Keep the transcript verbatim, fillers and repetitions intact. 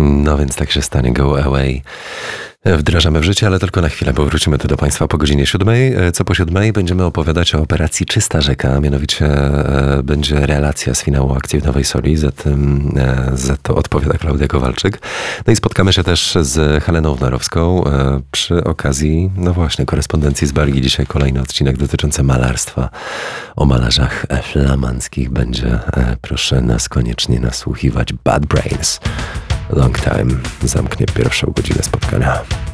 No więc tak się stanie, Go Away. Wdrażamy w życie, ale tylko na chwilę, bo wrócimy tu do Państwa po godzinie siódmej. Co po siódmej będziemy opowiadać o operacji Czysta Rzeka, mianowicie e, będzie relacja z finału akcji w Nowej Soli, za, tym, e, za to odpowiada Klaudia Kowalczyk. No i spotkamy się też z Heleną Wnorowską e, przy okazji, no właśnie, korespondencji z Belgii. Dzisiaj kolejny odcinek dotyczący malarstwa. O malarzach flamandzkich będzie, e, proszę nas koniecznie nasłuchiwać, Bad Brains. Long Time zamknie pierwszą godzinę spotkania.